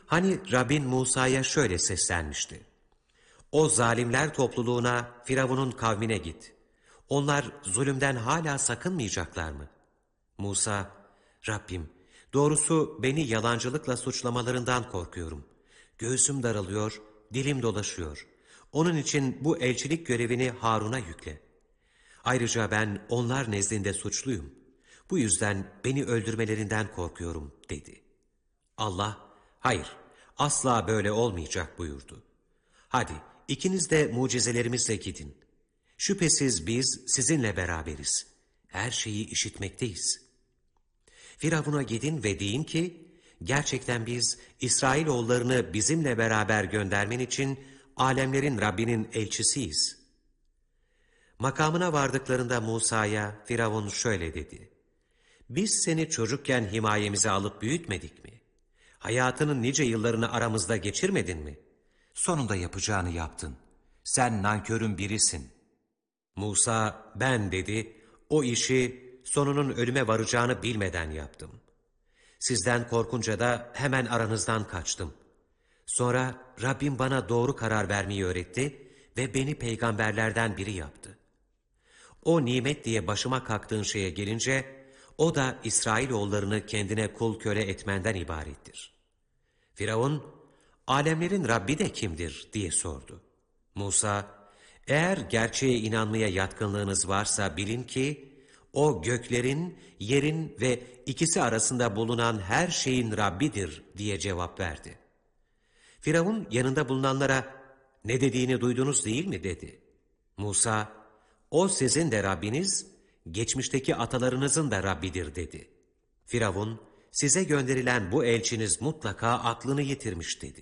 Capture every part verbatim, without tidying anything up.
Hani Rabbin Musa'ya şöyle seslenmişti: O zalimler topluluğuna, Firavun'un kavmine git. Onlar zulümden hala sakınmayacaklar mı? Musa, Rabbim, doğrusu beni yalancılıkla suçlamalarından korkuyorum. Göğsüm daralıyor, dilim dolaşıyor. Onun için bu elçilik görevini Harun'a yükle. Ayrıca ben onlar nezdinde suçluyum. Bu yüzden beni öldürmelerinden korkuyorum, dedi. Allah, hayır, asla böyle olmayacak buyurdu. Hadi, ikiniz de mucizelerimizle gidin. Şüphesiz biz sizinle beraberiz. Her şeyi işitmekteyiz. Firavun'a gidin ve deyin ki, gerçekten biz İsrailoğullarını bizimle beraber göndermen için alemlerin Rabbinin elçisiyiz. Makamına vardıklarında Musa'ya Firavun şöyle dedi: Biz seni çocukken himayemize alıp büyütmedik mi? Hayatının nice yıllarını aramızda geçirmedin mi? Sonunda yapacağını yaptın. Sen nankörün birisin. Musa, ben dedi, o işi sonunun ölüme varacağını bilmeden yaptım. Sizden korkunca da hemen aranızdan kaçtım. Sonra Rabbim bana doğru karar vermeyi öğretti ve beni peygamberlerden biri yaptı. O nimet diye başıma kalktığın şeye gelince, o da İsrailoğullarını kendine kul köle etmenden ibarettir. Firavun, alemlerin Rabbi de kimdir diye sordu. Musa, eğer gerçeğe inanmaya yatkınlığınız varsa bilin ki, o göklerin, yerin ve ikisi arasında bulunan her şeyin Rabbidir diye cevap verdi. Firavun yanında bulunanlara, ne dediğini duydunuz değil mi dedi. Musa, o sizin de Rabbiniz, geçmişteki atalarınızın da Rabbidir dedi. Firavun, size gönderilen bu elçiniz mutlaka aklını yitirmiş dedi.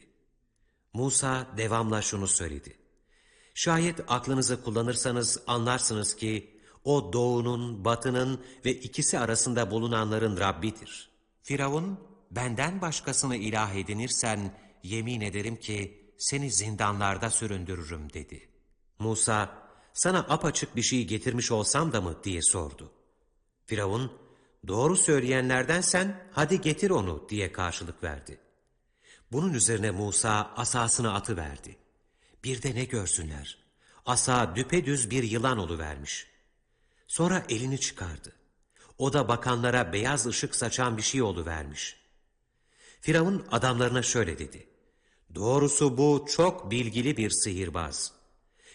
Musa devamla şunu söyledi: Şayet aklınızı kullanırsanız anlarsınız ki o doğunun, batının ve ikisi arasında bulunanların Rabbidir. Firavun, benden başkasını ilah edinirsen yemin ederim ki seni zindanlarda süründürürüm dedi. Musa, sana apaçık bir şey getirmiş olsam da mı diye sordu. Firavun, doğru söyleyenlerdensen hadi getir onu diye karşılık verdi. Bunun üzerine Musa asasını atıverdi. Bir de ne görsünler, asa düpedüz bir yılan oluvermiş. Sonra elini çıkardı. O da bakanlara beyaz ışık saçan bir şey oluvermiş. Firavun adamlarına şöyle dedi: Doğrusu bu çok bilgili bir sihirbaz.